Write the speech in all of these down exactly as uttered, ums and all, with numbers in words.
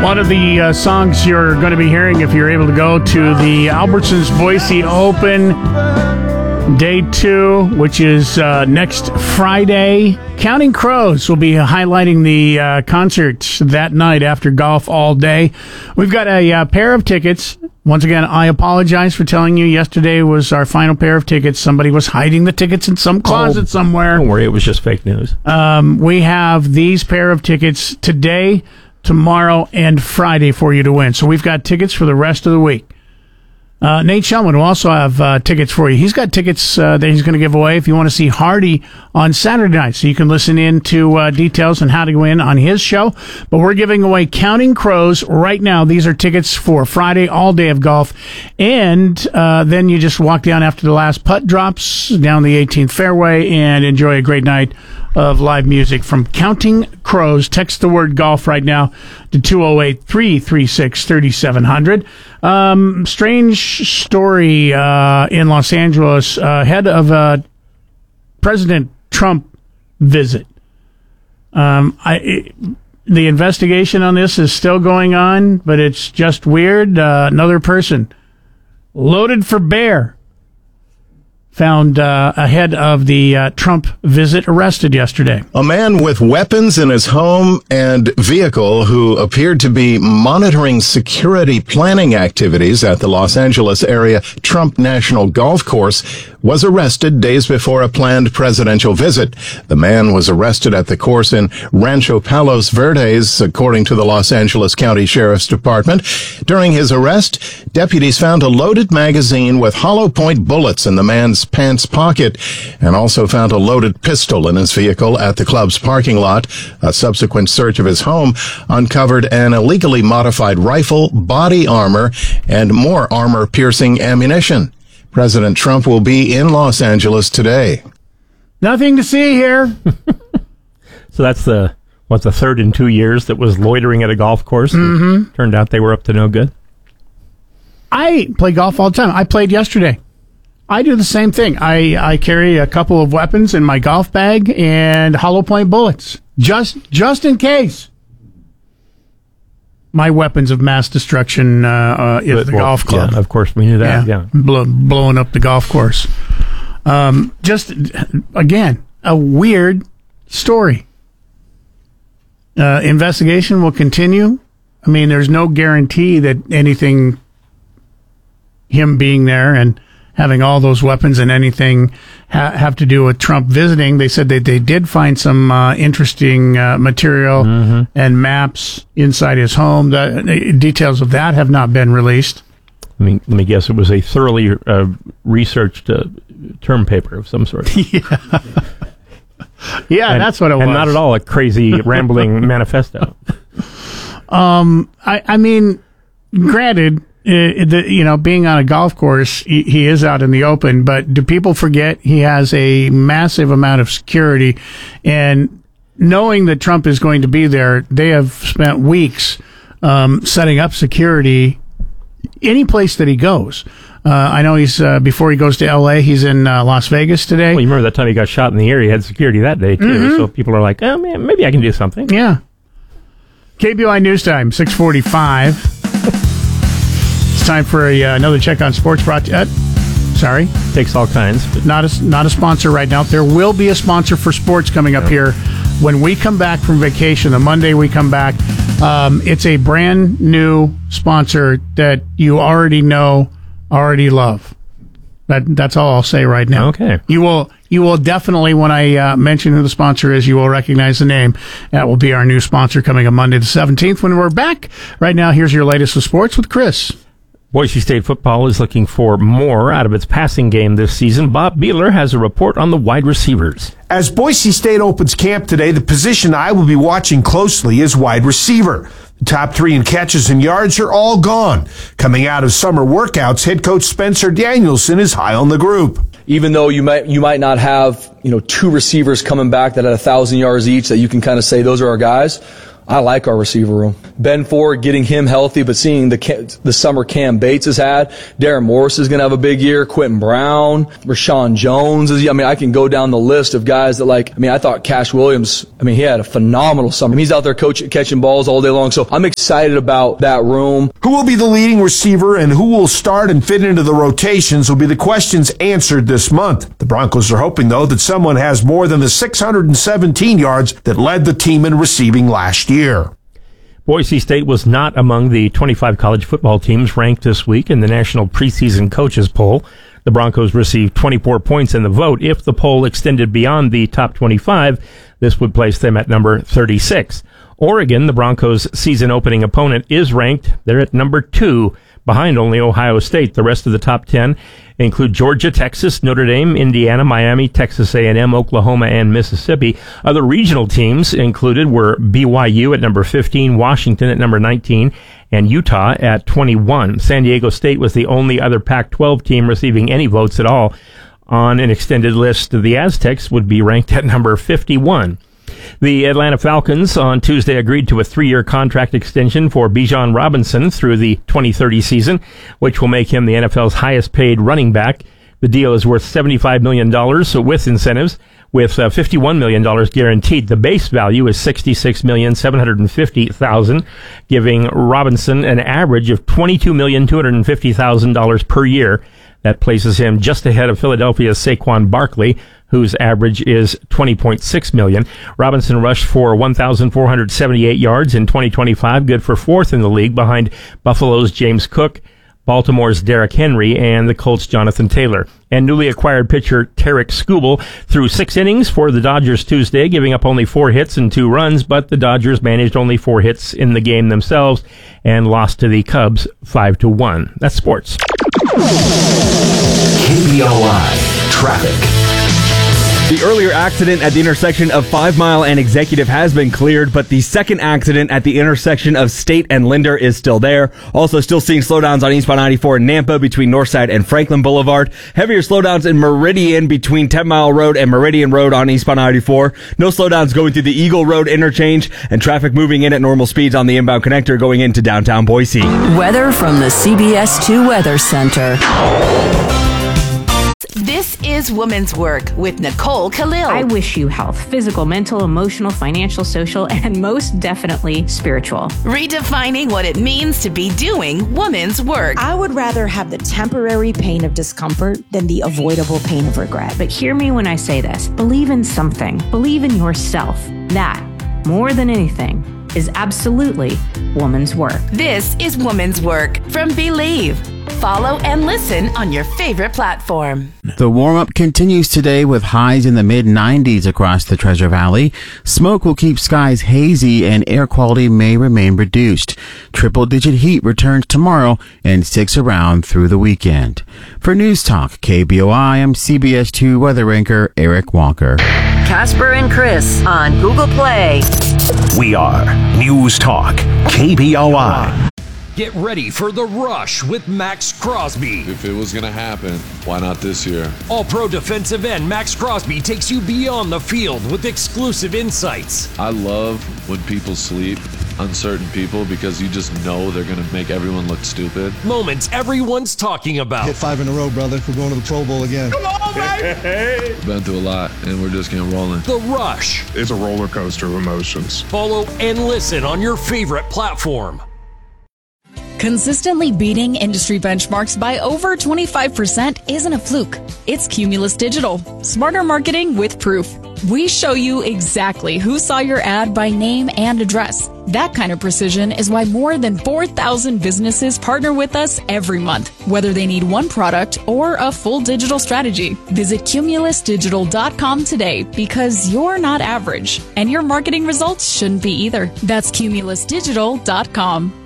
One of the uh, songs you're going to be hearing if you're able to go to the Albertsons Boise Open Day two, which is uh, next Friday. Counting Crows will be highlighting the uh, concerts that night after golf all day. We've got a uh, pair of tickets. Once again, I apologize for telling you yesterday was our final pair of tickets. Somebody was hiding the tickets in some closet oh, somewhere. Don't worry, it was just fake news. Um, we have these pair of tickets today, tomorrow, and Friday for you to win. So we've got tickets for the rest of the week. Uh, Nate Shellman will also have uh, tickets for you. He's got tickets uh, that he's going to give away if you want to see Hardy on Saturday night. So you can listen in to uh, details on how to win on his show. But we're giving away Counting Crows right now. These are tickets for Friday, all day of golf. And uh, then you just walk down after the last putt drops down the eighteenth fairway and enjoy a great night of live music from Counting Crows. Text the word golf right now to two oh eight, three three six, three seven zero zero. Um, strange story uh, in Los Angeles uh, ahead of a President Trump visit. Um, I, it, the investigation on this is still going on, but it's just weird. Uh, another person loaded for bear found uh, ahead of the uh, Trump visit arrested yesterday. A man with weapons in his home and vehicle who appeared to be monitoring security planning activities at the Los Angeles area Trump National Golf Course was arrested days before a planned presidential visit. The man was arrested at the course in Rancho Palos Verdes, according to the Los Angeles County Sheriff's Department. During his arrest, deputies found a loaded magazine with hollow point bullets in the man's pants pocket and also found a loaded pistol in his vehicle at the club's parking lot. A subsequent search of his home uncovered an illegally modified rifle, body armor, and more armor-piercing ammunition. President Trump will be in Los Angeles today. Nothing to see here. So that's the, what, the third in two years that was loitering at a golf course? Mm-hmm. Turned out they were up to no good. I play golf all the time. I played yesterday. I do the same thing. I, I carry a couple of weapons in my golf bag and hollow point bullets, just just in case. My weapons of mass destruction uh, uh, is But, the well, golf club. Yeah, of course, we knew that. Yeah, yeah. Blow, blowing up the golf course. Um, just again, a weird story. Uh, investigation will continue. I mean, there's no guarantee that anything, him being there and having all those weapons and anything ha- have to do with Trump visiting. They said that they did find some uh, interesting uh, material mm-hmm. and maps inside his home. The details of that have not been released. I mean, let me guess, it was a thoroughly uh, researched uh, term paper of some sort. yeah, yeah, and, that's what it was. And not at all a crazy, rambling manifesto. Um, I, I mean, granted, Uh, the, you know, being on a golf course, he, he is out in the open, but do people forget he has a massive amount of security? And knowing that Trump is going to be there, they have spent weeks um, setting up security any place that he goes. Uh, I know he's, uh, before he goes to L A, he's in uh, Las Vegas today. Well, you remember that time he got shot in the ear, he had security that day, too. Mm-hmm. So people are like, oh, man, maybe I can do something. Yeah. K B O I News Time, six forty-five. It's time for a, uh, another check on sports brought to, uh, sorry. Takes all kinds. But not a, not a sponsor right now. There will be a sponsor for sports coming up here when we come back from vacation, the Monday we come back. Um, it's a brand new sponsor that you already know, already love. That, that's all I'll say right now. Okay. You will you will definitely, when I uh, mention who the sponsor is, you will recognize the name. That will be our new sponsor coming on Monday the seventeenth when we're back. Right now, here's your latest with sports with Chris. Boise State football is looking for more out of its passing game this season. Bob Beeler has a report on the wide receivers. As Boise State opens camp today, the position I will be watching closely is wide receiver. The top three in catches and yards are all gone. Coming out of summer workouts, head coach Spencer Danielson is high on the group. Even though you might you might not have, you know, two receivers coming back that at a thousand yards each that you can kind of say those are our guys, I like our receiver room. Ben Ford, getting him healthy, but seeing the the summer Cam Bates has had. Darren Morris is going to have a big year. Quentin Brown, Rashawn Jones. Is, I mean, I can go down the list of guys that, like, I mean, I thought Cash Williams, I mean, he had a phenomenal summer. I mean, he's out there coaching, catching balls all day long. So I'm excited about that room. Who will be the leading receiver and who will start and fit into the rotations will be the questions answered this month. The Broncos are hoping, though, that someone has more than the six hundred seventeen yards that led the team in receiving last year. Boise State was not among the twenty-five college football teams ranked this week in the National Preseason Coaches Poll. The Broncos received twenty-four points in the vote. If the poll extended beyond the top twenty-five, this would place them at number thirty-six. Oregon, the Broncos' season opening opponent, is ranked. They're at number two, behind only Ohio State. The rest of the top ten include Georgia, Texas, Notre Dame, Indiana, Miami, Texas A and M, Oklahoma, and Mississippi. Other regional teams included were B Y U at number fifteen, Washington at number nineteen, and Utah at twenty-one. San Diego State was the only other Pac twelve team receiving any votes at all. On an extended list, the Aztecs would be ranked at number fifty-one. The Atlanta Falcons on Tuesday agreed to a three-year contract extension for Bijan Robinson through the twenty thirty season, which will make him the N F L's highest-paid running back. The deal is worth seventy-five million dollars with incentives, with uh, fifty-one million dollars guaranteed. The base value is sixty-six million seven hundred fifty thousand dollars, giving Robinson an average of twenty-two million two hundred fifty thousand dollars per year. That places him just ahead of Philadelphia's Saquon Barkley, whose average is twenty point six million dollars. Robinson rushed for one thousand four hundred seventy-eight yards in twenty twenty-five, good for fourth in the league behind Buffalo's James Cook, Baltimore's Derrick Henry, and the Colts' Jonathan Taylor. And newly acquired pitcher Tarek Skubal threw six innings for the Dodgers Tuesday, giving up only four hits and two runs, but the Dodgers managed only four hits in the game themselves and lost to the Cubs five to one. That's sports. K B O I Traffic. The earlier accident at the intersection of Five Mile and Executive has been cleared, but the second accident at the intersection of State and Linder is still there. Also still seeing slowdowns on eastbound ninety-four in Nampa between Northside and Franklin Boulevard. Heavier slowdowns in Meridian between ten Mile Road and Meridian Road on eastbound ninety-four. No slowdowns going through the Eagle Road interchange, and traffic moving in at normal speeds on the inbound connector going into downtown Boise. Weather from the C B S two Weather Center. This is Woman's Work with Nicole Khalil. I wish you health, physical, mental, emotional, financial, social, and most definitely spiritual. Redefining what it means to be doing woman's work. I would rather have the temporary pain of discomfort than the avoidable pain of regret. But hear me when I say this. Believe in something. Believe in yourself. That, more than anything, is absolutely woman's work. This is Woman's Work from Believe. Follow and listen on your favorite platform. The warm-up continues today with highs in the mid nineties across the Treasure Valley. Smoke will keep skies hazy and air quality may remain reduced. Triple-digit heat returns tomorrow and sticks around through the weekend. For News Talk K B O I, I'm C B S two weather anchor Eric Walker. Casper and Chris on Google Play. We are News Talk K B O I. Get ready for The Rush with Max Crosby. If it was going to happen, why not this year? All-pro defensive end Max Crosby takes you beyond the field with exclusive insights. I love when people sleep, uncertain people, because you just know they're going to make everyone look stupid. Moments everyone's talking about. Hit five in a row, brother. We're going to the Pro Bowl again. Come on, baby! We've been through a lot, and we're just getting rolling. The Rush. It's a roller coaster of emotions. Follow and listen on your favorite platform. Consistently beating industry benchmarks by over twenty-five percent isn't a fluke. It's Cumulus Digital. Smarter marketing with proof. We show you exactly who saw your ad by name and address. That kind of precision is why more than four thousand businesses partner with us every month, whether they need one product or a full digital strategy. Visit cumulus digital dot com today because you're not average, and your marketing results shouldn't be either. That's cumulus digital dot com.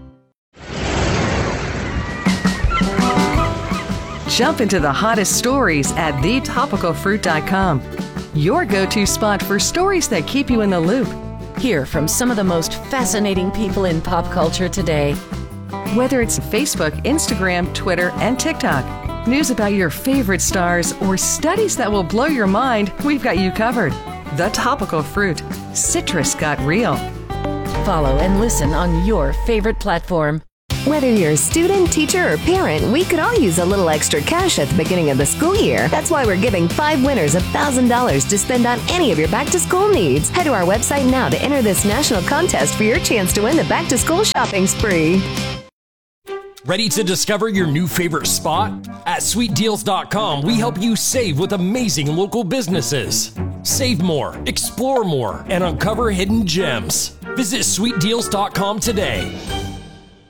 Jump into the hottest stories at the topical fruit dot com. Your go-to spot for stories that keep you in the loop. Hear from some of the most fascinating people in pop culture today. Whether it's Facebook, Instagram, Twitter, and TikTok, news about your favorite stars, or studies that will blow your mind, we've got you covered. The Topical Fruit. Citrus got real. Follow and listen on your favorite platform. Whether you're a student, teacher, or parent, we could all use a little extra cash at the beginning of the school year. That's why we're giving five winners one thousand dollars to spend on any of your back-to-school needs. Head to our website now to enter this national contest for your chance to win the back-to-school shopping spree. Ready to discover your new favorite spot? At sweet deals dot com, we help you save with amazing local businesses. Save more, explore more, and uncover hidden gems. Visit sweet deals dot com today.